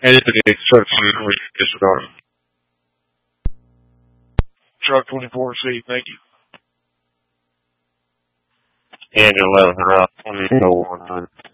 Anthony, truck 24, disregard. Truck 24C, thank you. And 11 route 2001.